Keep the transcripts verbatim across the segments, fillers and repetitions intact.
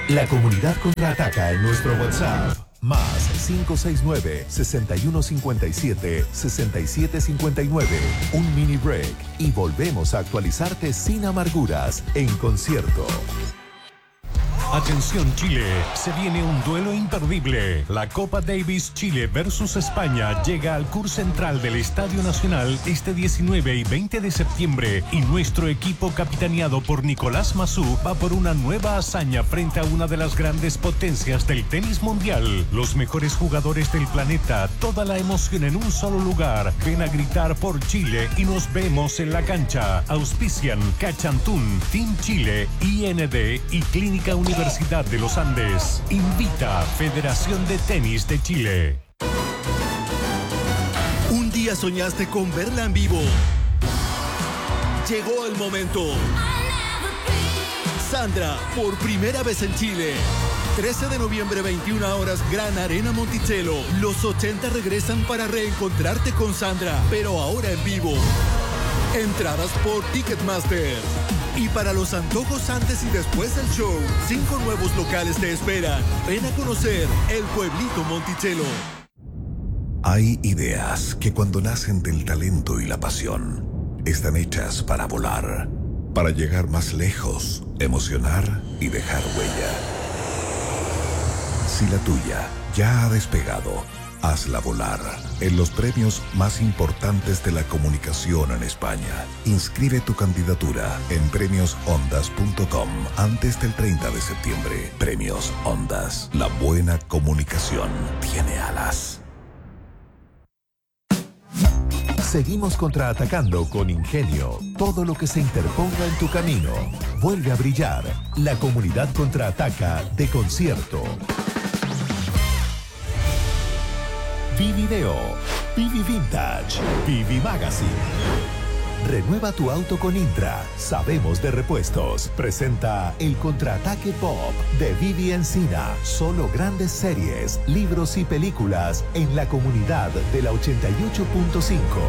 La comunidad contraataca en nuestro WhatsApp. Más cinco seis nueve, seis uno cinco siete, seis siete cinco nueve. Un mini break y volvemos a actualizarte sin amarguras en concierto. Atención Chile, se viene un duelo imperdible. La Copa Davis Chile versus España llega al curso central del Estadio Nacional este diecinueve y veinte de septiembre y nuestro equipo capitaneado por Nicolás Massú va por una nueva hazaña frente a una de las grandes potencias del tenis mundial. Los mejores jugadores del planeta, toda la emoción en un solo lugar. Ven a gritar por Chile y nos vemos en la cancha. Auspician Cachantún, Team Chile, I N D y Clínica Universitaria Universidad de los Andes. Invita Federación de Tenis de Chile. Un día soñaste con verla en vivo. Llegó el momento. Sandra, por primera vez en Chile. trece de noviembre, veintiuna horas, Gran Arena Monticello. Los ochenta regresan para reencontrarte con Sandra, pero ahora en vivo. Entradas por Ticketmaster. Y para los antojos antes y después del show, cinco nuevos locales te esperan. Ven a conocer el Pueblito Monticello. Hay ideas que cuando nacen del talento y la pasión, están hechas para volar, para llegar más lejos, emocionar y dejar huella. Si la tuya ya ha despegado, hazla volar en los premios más importantes de la comunicación en España. Inscribe tu candidatura en premios ondas punto com antes del treinta de septiembre. Premios Ondas. La buena comunicación tiene alas. Seguimos contraatacando con ingenio todo lo que se interponga en tu camino. Vuelve a brillar. La comunidad contraataca de concierto. Vivideo, Vivi Vintage, Vivi Magazine. Renueva tu auto con Intra. Sabemos de repuestos. Presenta el contraataque pop de Vivi Encina. Solo grandes series, libros y películas en la comunidad de la ochenta y ocho punto cinco.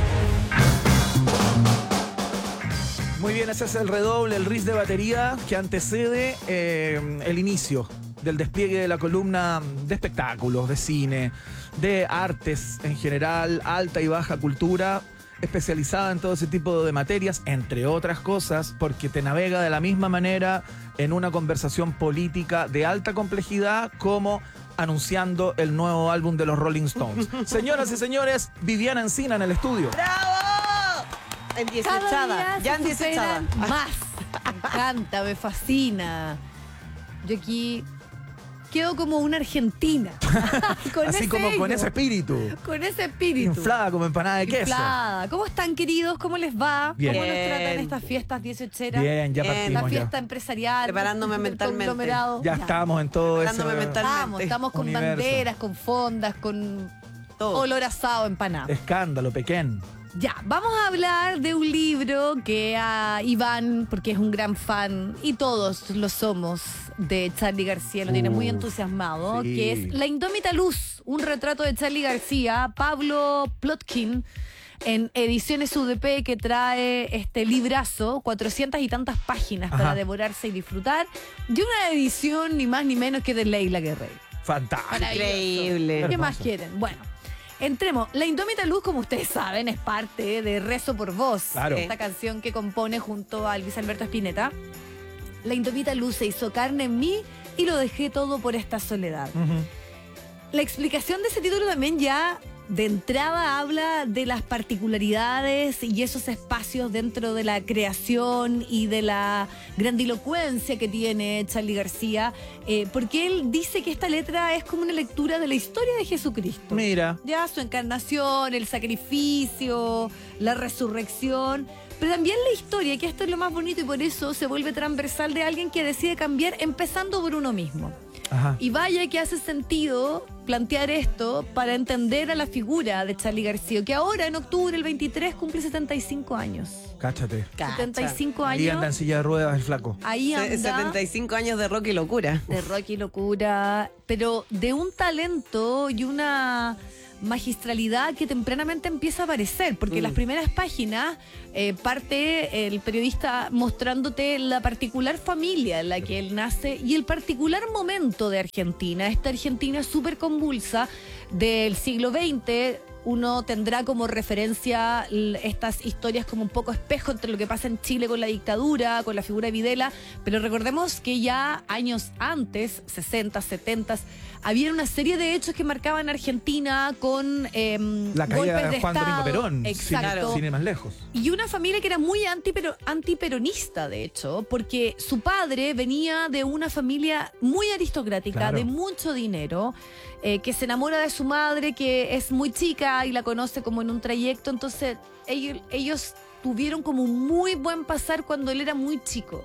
Muy bien, ese es el redoble, el riff de batería que antecede eh, el inicio del despliegue de la columna de espectáculos, de cine, de artes en general, alta y baja cultura, especializada en todo ese tipo de materias, entre otras cosas, porque te navega de la misma manera en una conversación política de alta complejidad como anunciando el nuevo álbum de los Rolling Stones. Señoras y señores, Viviana Encina en el estudio. ¡Bravo! En dieciochada. Ya en dieciochada. Más. Me encanta, me fascina. Yo aquí quedo como una argentina. Con Así ese como con ego, ese espíritu. Con ese espíritu. Inflada como empanada de queso. Inflada. ¿Cómo están, queridos? ¿Cómo les va? Bien. ¿Cómo nos tratan estas fiestas dieciocheras? Bien, ya Bien. partimos La ya. fiesta empresarial. Preparándome el mentalmente. conglomerado. Ya, estamos en todo ese... Preparándome mentalmente. Estamos, estamos con universo. banderas, con fondas, con Todo. olor asado empanado. Escándalo, pequeño. Ya, vamos a hablar de un libro que a Iván, porque es un gran fan, y todos lo somos, de Charly García, lo tiene muy Uf, entusiasmado, sí. que es La Indómita Luz, un retrato de Charly García, Pablo Plotkin, en Ediciones U D P, que trae este librazo, cuatrocientas y tantas páginas Ajá. para devorarse y disfrutar, de una edición ni más ni menos que de Leila Guerrero. Fantástico. Increíble. ¿Qué más quieren? Bueno, entremos. La Indómita Luz, como ustedes saben, es parte de Rezo por Vos. Claro. Esta canción que compone junto a Luis Alberto Spinetta. La Indómita Luz se hizo carne en mí y lo dejé todo por esta soledad. Ujú. La explicación de ese título también ya de entrada habla de las particularidades y esos espacios dentro de la creación y de la grandilocuencia que tiene Charly García, eh, porque él dice que esta letra es como una lectura de la historia de Jesucristo. Mira. Ya su encarnación, el sacrificio, la resurrección, pero también la historia, que esto es lo más bonito y por eso se vuelve transversal, de alguien que decide cambiar empezando por uno mismo. Ajá. Y vaya que hace sentido plantear esto para entender a la figura de Charly García, que ahora en octubre, el veintitrés, cumple setenta y cinco años. Cáchate. setenta y cinco Ahí anda en años. silla de ruedas el flaco. Ahí anda. setenta y cinco años de rock y locura. De rock y locura, pero de un talento y una magistralidad que tempranamente empieza a aparecer, porque mm. en las primeras páginas eh, parte el periodista mostrándote la particular familia en la que él nace y el particular momento de Argentina, esta Argentina súper convulsa del siglo veinte. Uno tendrá como referencia estas historias como un poco espejo entre lo que pasa en Chile con la dictadura, con la figura de Videla, pero recordemos que ya años antes, sesenta, setenta, había una serie de hechos que marcaban Argentina con eh, la caída golpes de de Juan Estado. Domingo Perón, Exacto. Sin, sin ir más lejos. Y una familia que era muy antipero, antiperonista, de hecho, porque su padre venía de una familia muy aristocrática, claro. de mucho dinero, eh, que se enamora de su madre, que es muy chica y la conoce como en un trayecto. Entonces ellos, ellos tuvieron como un muy buen pasar cuando él era muy chico.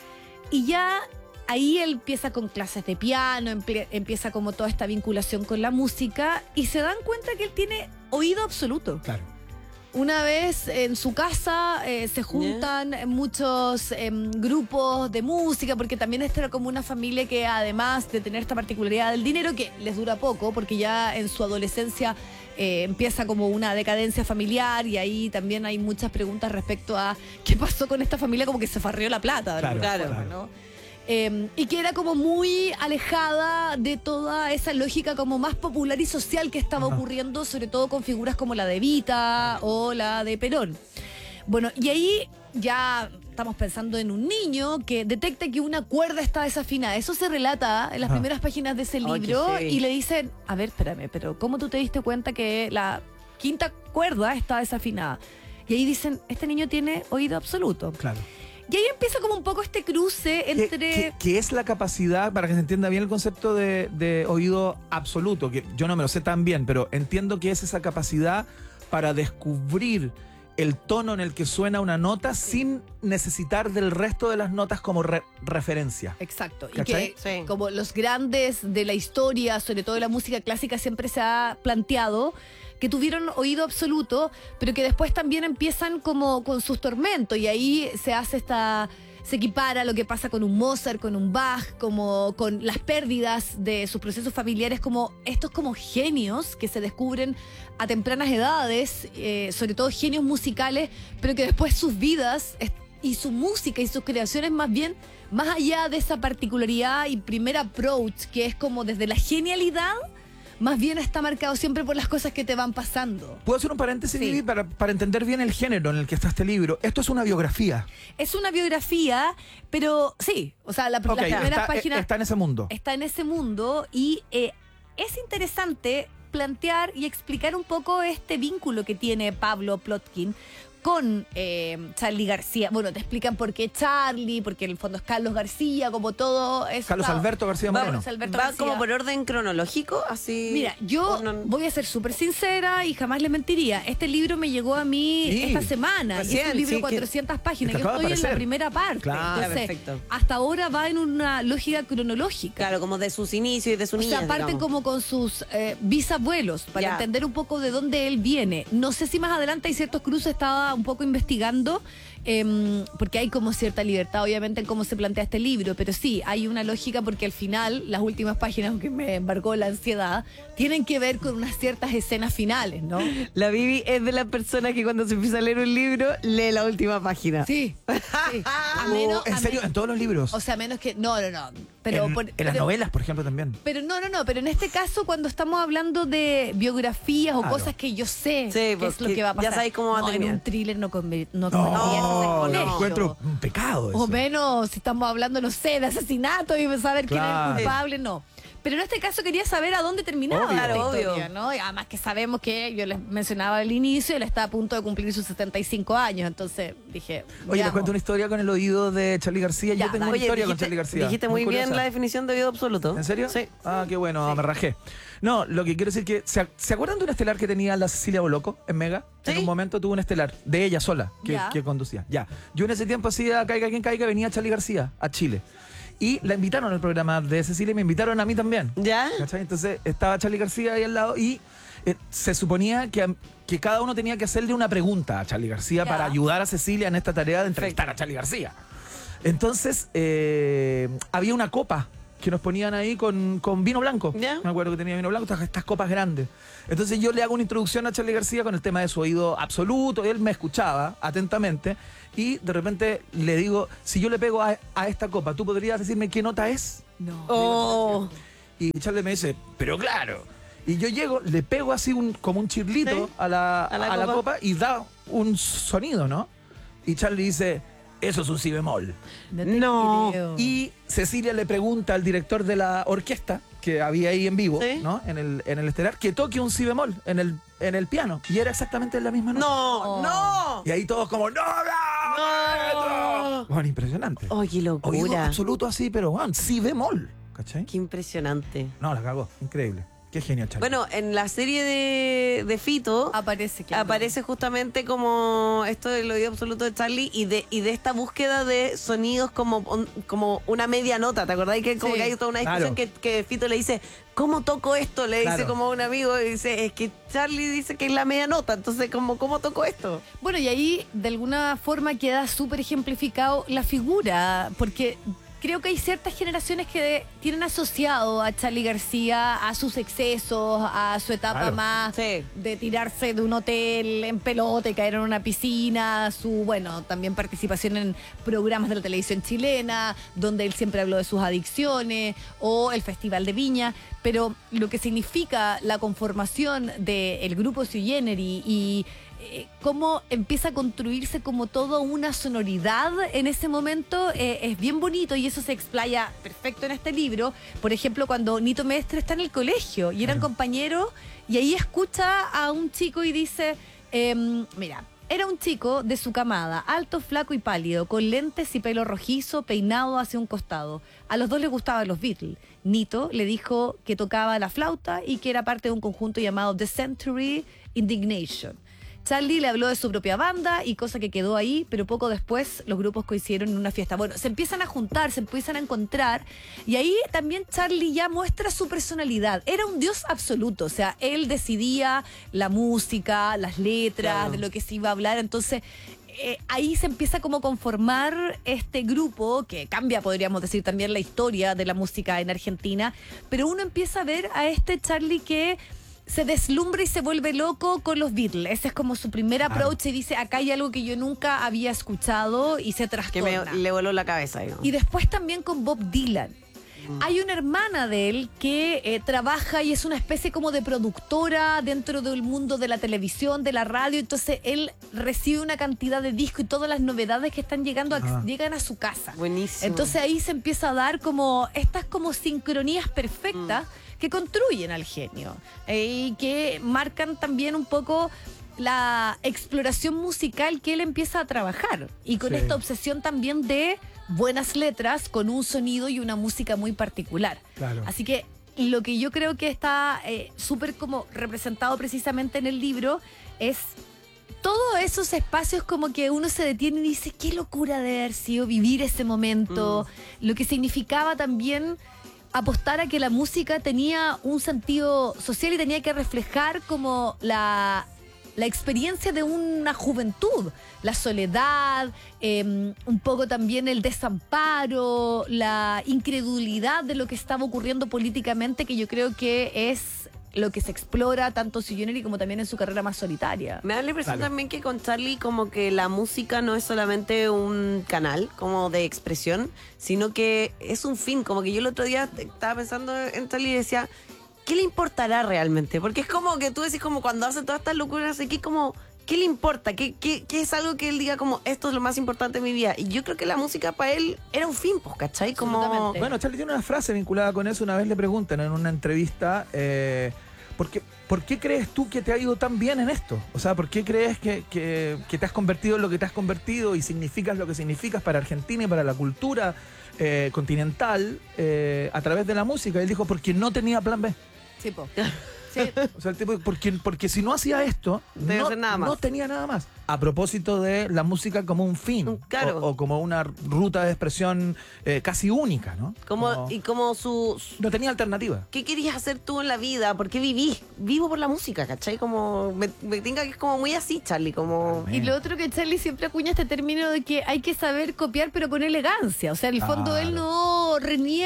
Y ya ahí él empieza con clases de piano, empie- empieza como toda esta vinculación con la música y se dan cuenta que él tiene oído absoluto. Claro. Una vez en su casa eh, se juntan yeah. muchos eh, grupos de música, porque también esta era como una familia que, además de tener esta particularidad del dinero, que les dura poco, porque ya en su adolescencia eh, empieza como una decadencia familiar, y ahí también hay muchas preguntas respecto a qué pasó con esta familia, como que se farrió la plata. Claro, claro, claro. ¿no? Eh, y que era como muy alejada de toda esa lógica como más popular y social que estaba Ajá. ocurriendo, sobre todo con figuras como la de Evita o la de Perón. Bueno, y ahí ya estamos pensando en un niño que detecta que una cuerda está desafinada. Eso se relata en las Ajá. primeras páginas de ese libro. Oh, y le dicen, a ver, espérame, pero ¿cómo tú te diste cuenta que la quinta cuerda está desafinada? Y ahí dicen, este niño tiene oído absoluto. Claro. Y ahí empieza como un poco este cruce entre... ¿Qué, qué, qué es la capacidad, para que se entienda bien el concepto de, de oído absoluto? Que yo no me lo sé tan bien, pero entiendo que es esa capacidad para descubrir el tono en el que suena una nota sin necesitar del resto de las notas como re- referencia. Exacto. ¿Cachai? Y que sí. como los grandes de la historia, sobre todo de la música clásica, siempre se ha planteado que tuvieron oído absoluto, pero que después también empiezan como con sus tormentos, y ahí se hace esta... se equipara lo que pasa con un Mozart, con un Bach, como con las pérdidas de sus procesos familiares, como estos como genios que se descubren a tempranas edades, eh, sobre todo genios musicales, pero que después sus vidas y su música y sus creaciones, más bien, más allá de esa particularidad y primer approach, que es como desde la genialidad, más bien está marcado siempre por las cosas que te van pasando. ¿Puedo hacer un paréntesis, sí. Vivi, para, para entender bien el género en el que está este libro? Esto es una biografía. Es una biografía, pero sí, o sea, la, okay, la primera está, página... Está en ese mundo. Está en ese mundo y eh, es interesante plantear y explicar un poco este vínculo que tiene Pablo Plotkin con eh, Charly García. Bueno, te explican por qué Charly, porque en el fondo es Carlos García, como todo es... Carlos Alberto García Moreno. Va, Alberto va García. como por orden cronológico, así... Mira, yo no, voy a ser súper sincera y jamás le mentiría. Este libro me llegó a mí sí, esta semana. recién, y es un libro de sí, cuatrocientas páginas. que Yo acaba de estoy en la aparecer. primera parte. Claro, Entonces, perfecto. hasta ahora va en una lógica cronológica. Claro, como de sus inicios y de su O niñez, sea, parten digamos. como con sus eh, bisabuelos, para Ya. entender un poco de dónde él viene. No sé si más adelante hay ciertos cruces, estaba un poco investigando, eh, porque hay como cierta libertad, obviamente, en cómo se plantea este libro, pero sí, hay una lógica, porque al final, las últimas páginas, aunque me embargó la ansiedad, tienen que ver con unas ciertas escenas finales, ¿no? La Vivi es de las personas que cuando se empieza a leer un libro, lee la última página. Sí, sí. A Oh, menos- ¿En a serio? men- ¿En todos los libros? O sea, menos que... No, no, no. Pero, en, por- en las pero- novelas, por ejemplo, también. Pero no, no, no, pero en este caso, cuando estamos hablando de biografías o Claro. cosas que yo sé Sí, qué pues, es lo que que va a ya pasar. sabéis cómo va a No, en terminar. un thriller no, conve- no, No, convertirías en lo colegio. encuentro un pecado eso. O menos, si estamos hablando, no sé, de asesinato y saber quién Claro. es el culpable, no. Pero en este caso quería saber a dónde terminaba Obvio. esta Claro, historia, obvio. ¿no? Y además que sabemos que yo les mencionaba al inicio, él está a punto de cumplir sus setenta y cinco años, entonces dije... Oye, les veamos. cuento una historia con el oído de Charly García. Ya, Yo tengo dale. una Oye, historia con dijiste, Charly García. dijiste muy, bien curiosa. la definición de oído absoluto. ¿En serio? Sí. Ah, qué bueno, me rajé. No, lo que quiero decir que... ¿Se, ¿se acuerdan de un estelar que tenía la Cecilia Boloco en Mega? En Sí. un momento tuvo un estelar, de ella sola, que, Ya. que conducía. Ya. Yo en ese tiempo hacía Caiga quien caiga, venía Charly García a Chile. Y la invitaron al programa de Cecilia y me invitaron a mí también. ¿Ya? ¿Cachai? Entonces estaba Charly García ahí al lado y eh, se suponía que, que cada uno tenía que hacerle una pregunta a Charly García Ya. para ayudar a Cecilia en esta tarea de entrevistar a Charly García. Entonces eh, había una copa que nos ponían ahí con, con vino blanco. ¿Ya? Me acuerdo que tenía vino blanco, estas, estas copas grandes. Entonces yo le hago una introducción a Charly García con el tema de su oído absoluto. Él me escuchaba atentamente y de repente le digo, si yo le pego a, a esta copa, ¿tú podrías decirme qué nota es? No. Oh. Y Charly me dice, pero claro. Y yo llego, le pego así un, como un chirlito Sí. a, la, A la a la copa. copa y da un sonido, ¿no? Y Charly dice, eso es un si bemol. No. te No. creo. Y Cecilia le pregunta al director de la orquesta que había ahí en vivo, Sí. ¿no? En el, en el estelar, que toque un si bemol en el, en el piano. Y era exactamente la misma nota. No, no. Y ahí todos como, ¡no, no! No. Bueno, impresionante. Oh, qué Oído locura. absoluto así, pero, bueno, si bemol. ¿Cachai? Qué impresionante. No, la cagó. Increíble. Qué genio, Charly. Bueno, en la serie de, de Fito Aparece, claro. aparece justamente como esto del oído absoluto de Charly y de y de esta búsqueda de sonidos como, un- como una media nota. ¿Te acordás que como Sí. que hay toda una discusión Claro. que, que Fito le dice, ¿cómo toco esto? Le dice Claro. como a un amigo y dice, es que Charly dice que es la media nota, entonces ¿cómo, cómo toco esto? Bueno, y ahí de alguna forma queda súper ejemplificado la figura, porque creo que hay ciertas generaciones que tienen asociado a Charly García a sus excesos, a su etapa Claro. más Sí. de tirarse de un hotel en pelota y caer en una piscina, su, bueno, también participación en programas de la televisión chilena, donde él siempre habló de sus adicciones, o el Festival de Viña, pero lo que significa la conformación del grupo Sui Generis y eh, cómo empieza a construirse como toda una sonoridad en ese momento eh, es bien bonito y eso se explaya perfecto en este libro. Por ejemplo, cuando Nito Mestre está en el colegio y eran compañeros y ahí escucha a un chico y dice, em, mira, era un chico de su camada, alto, flaco y pálido, con lentes y pelo rojizo, peinado hacia un costado. A los dos les gustaban los Beatles. Nito le dijo que tocaba la flauta y que era parte de un conjunto llamado The Century Indignation. Charly le habló de su propia banda y cosa que quedó ahí, pero poco después los grupos coincidieron en una fiesta. Bueno, se empiezan a juntar, se empiezan a encontrar y ahí también Charly ya muestra su personalidad. Era un dios absoluto, o sea, él decidía la música, las letras, Claro. de lo que se iba a hablar, entonces... Eh, ahí se empieza como a conformar este grupo que cambia, podríamos decir, también la historia de la música en Argentina, pero uno empieza a ver a este Charly que se deslumbra y se vuelve loco con los Beatles. Ese es como su primer approach y dice, acá hay algo que yo nunca había escuchado y se Que trastorna. me le voló la cabeza. digamos. Y después también con Bob Dylan. Hay una hermana de él que eh, trabaja y es una especie como de productora dentro del mundo de la televisión, de la radio. Entonces él recibe una cantidad de discos y todas las novedades que están llegando a- Ah. llegan a su casa. Buenísimo. Entonces ahí se empieza a dar como estas como sincronías perfectas que construyen al genio eh, y que marcan también un poco la exploración musical que él empieza a trabajar y con Sí. esta obsesión también de buenas letras con un sonido y una música muy particular. Claro. Así que lo que yo creo que está eh, súper como representado precisamente en el libro es todos esos espacios como que uno se detiene y dice, qué locura de haber sido vivir ese momento, lo que significaba también apostar a que la música tenía un sentido social y tenía que reflejar como la, la experiencia de una juventud, la soledad, eh, un poco también el desamparo, la incredulidad de lo que estaba ocurriendo políticamente, que yo creo que es lo que se explora tanto en Sui Generis como también en su carrera más solitaria. Me da la impresión Claro. también que con Charly como que la música no es solamente un canal como de expresión, sino que es un fin. Como que yo el otro día estaba pensando en Charly y decía, ¿qué le importará realmente? Porque es como que tú decís como cuando hace todas estas locuras aquí como, ¿qué le importa? ¿Qué, qué, qué es algo que él diga como esto es lo más importante de mi vida? Y yo creo que la música para él era un fin, pues, ¿cachai? Como... Absolutamente. Bueno, Charly tiene una frase vinculada con eso. Una vez le preguntan en una entrevista, eh, ¿por, qué, ¿por qué crees tú que te ha ido tan bien en esto? O sea, ¿por qué crees que, que- que te has convertido en lo que te has convertido y significas lo que significas para Argentina y para la cultura eh, continental eh, a través de la música? Y él dijo, porque no tenía plan B. Sí, po. Sí. O sea, el tipo, porque, porque si no hacía esto, Debe no, ser nada más. no tenía nada más. A propósito de la música como un fin, Claro. o, o como una ruta de expresión eh, casi única, ¿no? Como, Como- y como su, su- no tenía alternativa. ¿Qué querías hacer tú en la vida? ¿Por qué vivís? Vivo por la música, ¿cachai? Como, me, me tinca que es como muy así, Charly, como... Y lo otro que Charly siempre acuña este término de que hay que saber copiar pero con elegancia. O sea, en el fondo Claro. él no reniega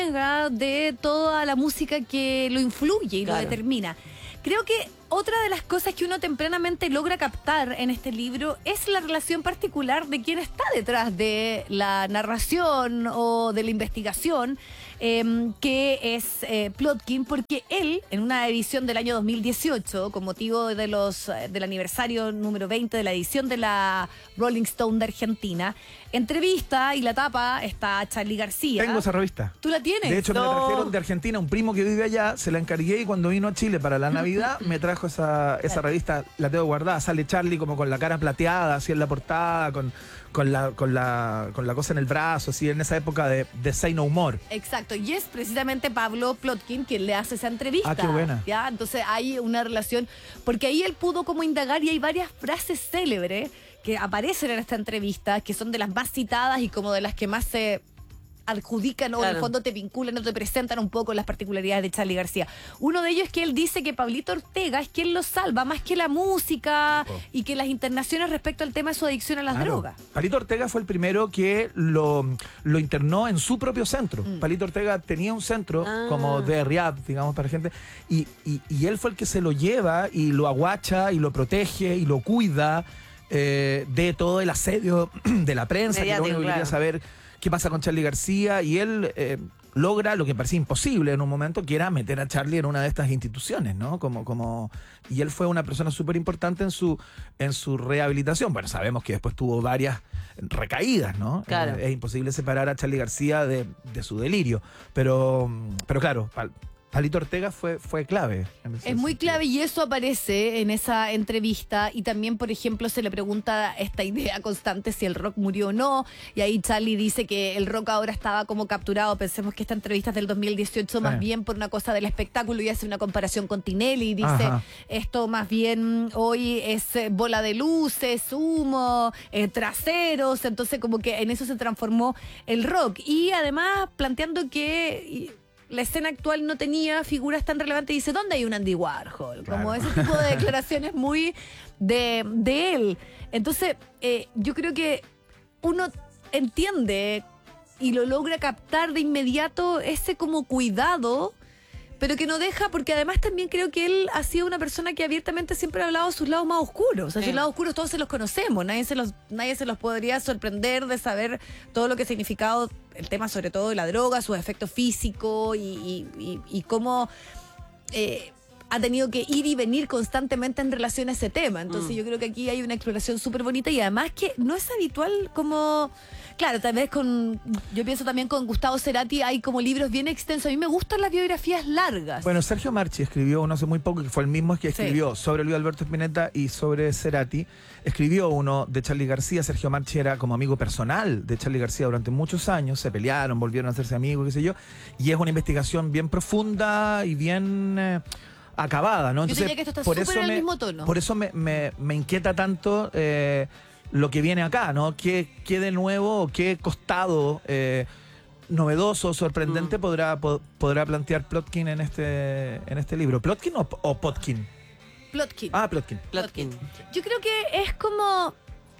dentro de toda la música que lo influye y Claro. lo determina. Creo que otra de las cosas que uno tempranamente logra captar en este libro es la relación particular de quien está detrás de la narración o de la investigación, eh, que es eh, Plotkin, porque él, en una edición del año dos mil dieciocho, con motivo de los eh, del aniversario número veinte de la edición de la Rolling Stone de Argentina, entrevista y la tapa está Charly García. Tengo esa revista. ¿Tú la tienes? De hecho, me la No. trajeron de Argentina, un primo que vive allá, se la encargué y cuando vino a Chile para la Navidad me trajo esa, esa revista, la tengo guardada, sale Charly como con la cara plateada, así en la portada, con, con, la, con, la, con la cosa en el brazo, así en esa época de, de Say No More. Exacto, y es precisamente Pablo Plotkin quien le hace esa entrevista. Ah, qué buena. ¿Ya? Entonces hay una relación, porque ahí él pudo como indagar y hay varias frases célebres que aparecen en esta entrevista, que son de las más citadas y como de las que más se adjudican o en el Claro. fondo te vinculan o te presentan un poco las particularidades de Charly García. Uno de ellos es que él dice que Pablito Ortega es quien lo salva, más que la música y que las internaciones respecto al tema de su adicción a las Claro. drogas. Palito Ortega fue el primero que lo, lo internó en su propio centro. Mm. Palito Ortega tenía un centro Ah. como de rehab, digamos, para gente, y, y, y él fue el que se lo lleva y lo aguacha y lo protege y lo cuida eh, de todo el asedio de la prensa, que lo Mediático, único que quería claro. saber qué pasa con Charly García, y él eh, logra lo que parecía imposible en un momento, que era meter a Charly en una de estas instituciones, ¿no? Como, como, y él fue una persona súper importante en su, en su rehabilitación. Bueno, sabemos que después tuvo varias recaídas, ¿no? Claro. Eh, es imposible separar a Charly García de, de su delirio, pero, pero claro, Pal- Palito Ortega fue, fue clave. en ese Es muy sentido. clave y eso aparece en esa entrevista y también, por ejemplo, se le pregunta esta idea constante si el rock murió o no y ahí Charly dice que el rock ahora estaba como capturado. Pensemos que esta entrevista es del dos mil dieciocho Sí. más bien por una cosa del espectáculo y hace una comparación con Tinelli y dice Ajá. esto más bien hoy es eh, bola de luces, humo, eh, traseros, entonces como que en eso se transformó el rock y además planteando que... y- la escena actual no tenía figuras tan relevantes. Dice, ¿dónde hay un Andy Warhol? Como Claro. ese tipo de declaraciones muy de, de él. Entonces, eh, yo creo que uno entiende y lo logra captar de inmediato ese como cuidado, pero que no deja, porque además también creo que él ha sido una persona que abiertamente siempre ha hablado de sus lados más oscuros. O sea, Sí. sus lados oscuros todos se los conocemos, nadie se los, nadie se los podría sorprender de saber todo lo que ha significado el tema, sobre todo de la droga, sus efectos físicos y, y, y- y cómo eh, ha tenido que ir y venir constantemente en relación a ese tema. Entonces Mm. yo creo que aquí hay una exploración súper bonita y además que no es habitual como... Claro, tal vez con... Yo pienso también con Gustavo Cerati hay como libros bien extensos. A mí me gustan las biografías largas. Bueno, Sergio Marchi escribió uno hace muy poco, que fue el mismo que Sí. escribió sobre Luis Alberto Spinetta y sobre Cerati. Escribió uno de Charly García. Sergio Marchi era como amigo personal de Charly García durante muchos años. Se pelearon, volvieron a hacerse amigos, qué sé yo. Y es una investigación bien profunda y bien eh, acabada, ¿no? Yo diría que esto está súper en el me, mismo tono. Por eso me, me- me inquieta tanto eh, lo que viene acá, ¿no? ¿Qué, qué de nuevo, qué costado eh, novedoso, sorprendente Mm. podrá, po- podrá plantear Plotkin en este, en este libro? ¿Plotkin o, o Potkin? Plotkin. Ah, Plotkin. Plotkin. Yo creo que es como...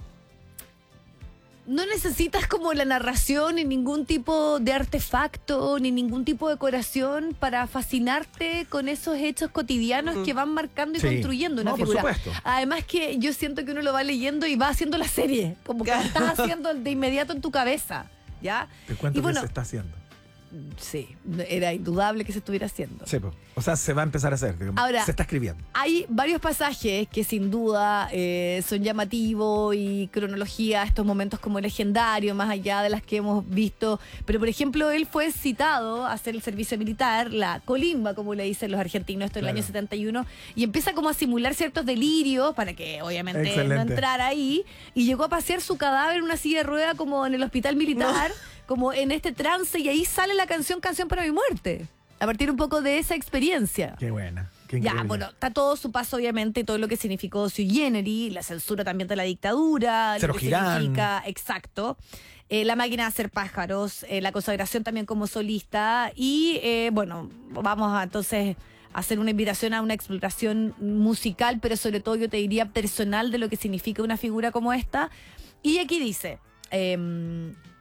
No necesitas como la narración ni ningún tipo de artefacto ni ningún tipo de decoración para fascinarte con esos hechos cotidianos que van marcando y Sí. construyendo una No, por figura. supuesto. Además que yo siento que uno lo va leyendo y va haciendo la serie, como que la estás haciendo de inmediato en tu cabeza, ¿ya? Te cuento Y que bueno, se está haciendo. sí, era indudable que se estuviera haciendo. Sí, po. O sea, se va a empezar a hacer. digamos. Ahora- se está escribiendo. Hay varios pasajes que sin duda eh, son llamativos y cronología, estos momentos como legendarios, más allá de las que hemos visto. Pero, por ejemplo, él fue citado a hacer el servicio militar, la colimba, como le dicen los argentinos, esto en el Claro. año setenta y uno, y empieza como a simular ciertos delirios para que obviamente Excelente. no entrara ahí. Y llegó a pasear su cadáver en una silla de rueda como en el hospital militar, como en este trance, y ahí sale la canción Canción para mi muerte. A partir un poco de esa experiencia. Qué buena. Qué Ya, increíble. bueno, está todo su paso, obviamente, todo lo que significó sui generis, la censura también de la dictadura, Cero lo que Girán. significa, exacto, eh, la máquina de hacer pájaros, eh, la consagración también como solista y, eh, bueno, vamos a entonces hacer una invitación a una exploración musical, pero sobre todo yo te diría personal de lo que significa una figura como esta. Y aquí dice... em,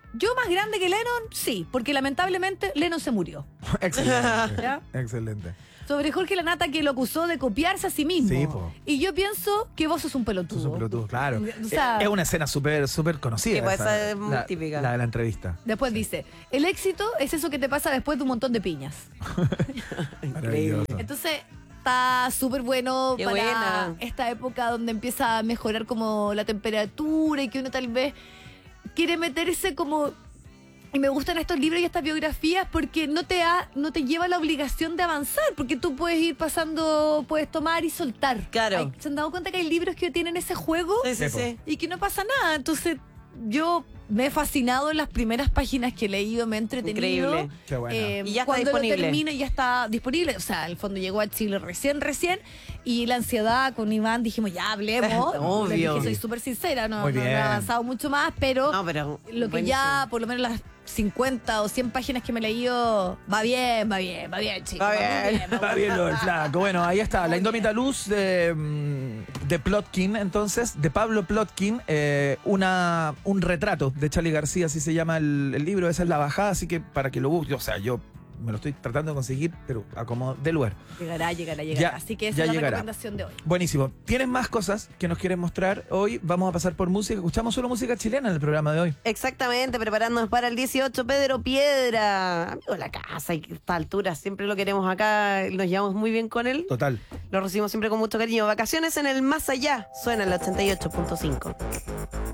Yo más grande que Lennon, sí, porque lamentablemente Lennon se murió. Excelente. ¿Ya? Excelente. Sobre Jorge Lanata, que lo acusó de copiarse a sí mismo. Sí, po. Y yo pienso que vos sos un pelotudo. Sos un pelotudo, claro. O sea, es una escena súper súper conocida. Sí, pues, esa es muy la, típica. La de la entrevista. Después dice, el éxito es eso que te pasa después de un montón de piñas. Maravilloso. Entonces, está súper bueno Qué para buena. esta época donde empieza a mejorar como la temperatura y que uno tal vez quiere meterse como... Y me gustan estos libros y estas biografías porque no te ha, no te lleva la obligación de avanzar, porque tú puedes ir pasando, puedes tomar y soltar. Claro. Hay- ¿Se han dado cuenta que hay libros que tienen ese juego? Sí, sí, Sí, sí. Y que no pasa nada. Entonces, yo me he fascinado en las primeras páginas que he leído, me he entretenido. Increíble. Qué buena. Eh, Y ya está cuando disponible. lo termine ya está disponible. O sea, al fondo llegó a Chile recién, recién. Y la ansiedad con Iván dijimos, ya hablemos. Obvio. Les dije, soy súper sincera, no, Muy no, no bien. he avanzado mucho más, pero No, pero lo que buenísimo. ya, por lo menos las cincuenta o cien páginas que me he leído, va bien, va bien, va bien, chicos. Va muy bien. va Está muy bien lo del flaco. Bueno, ahí está. La Indómita Luz de, mm, de Plotkin, entonces, de Pablo Plotkin. eh, una, un retrato de Charly García, así se llama el, el libro. Esa es la bajada, así que para que lo busque. O sea, yo me lo estoy tratando de conseguir, pero a como de lugar. Llegará, llegará, llegará. Ya, Así que esa ya es la llegará. recomendación de hoy. Buenísimo. ¿Tienes más cosas que nos quieren mostrar hoy? Vamos a pasar por música. Escuchamos solo música chilena en el programa de hoy. Exactamente, preparándonos para el dieciocho, Pedro Piedra. Amigo de la casa, y a esta altura siempre lo queremos acá, nos llevamos muy bien con él. Total. Lo recibimos siempre con mucho cariño. Vacaciones en el más allá, suena el ochenta y ocho punto cinco.